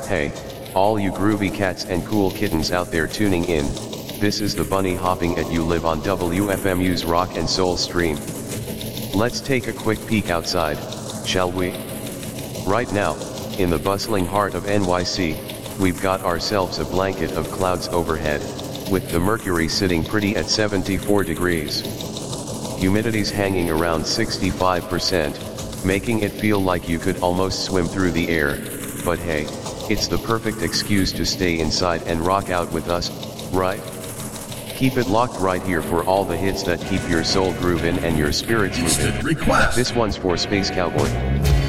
Hey, all you groovy cats and cool kittens out there tuning in, this is the bunny hopping at You Live on WFMU's Rock and Soul stream. Let's take a quick peek outside, shall we? Right now, in the bustling heart of NYC, we've got ourselves a blanket of clouds overhead, with the mercury sitting pretty at 74 degrees. Humidity's hanging around 65%, making it feel like you could almost swim through the air, but hey, it's the perfect excuse to stay inside and rock out with us, right? Keep it locked right here for all the hits that keep your soul grooving and your spirits moving. This one's for Space Cowboy.